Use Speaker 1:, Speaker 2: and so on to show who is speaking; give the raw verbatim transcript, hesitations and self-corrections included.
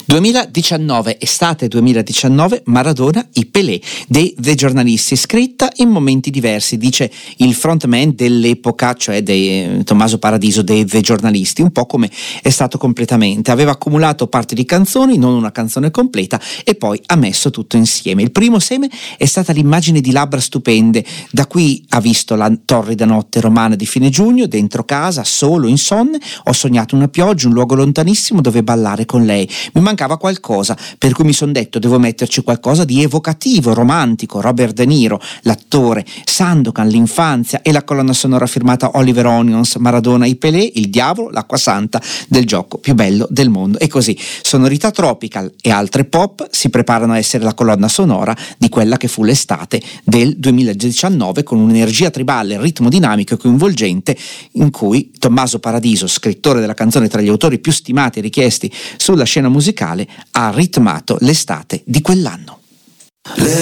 Speaker 1: duemiladiciannove, estate duemiladiciannove, Maradona, i Pelé dei The Giornalisti, scritta in momenti diversi, dice il frontman dell'epoca, cioè dei Tommaso Paradiso dei The Giornalisti, un po' come è stato completamente. Aveva accumulato parti di canzoni, non una canzone completa, e poi ha messo tutto insieme. Il primo seme è stata l'immagine di labbra stupende, da qui ha visto la torrida notte romana di fine giugno, dentro casa, solo, insonne, ho sognato una pioggia, un luogo lontanissimo dove ballare con lei. Mi mancava qualcosa, per cui mi son detto devo metterci qualcosa di evocativo, romantico, Robert De Niro, l'attore, Sandokan, l'infanzia e la colonna sonora firmata Oliver Onions, Maradona, i Pelé, il diavolo, l'acqua santa del gioco più bello del mondo. E così sonorità tropical e altre pop si preparano a essere la colonna sonora di quella che fu l'estate del duemiladiciannove, con un'energia tribale, ritmo dinamico e coinvolgente, in cui Tommaso Paradiso, scrittore della canzone tra gli autori più stimati e richiesti sulla scena musicale, ha ritmato l'estate di quell'anno.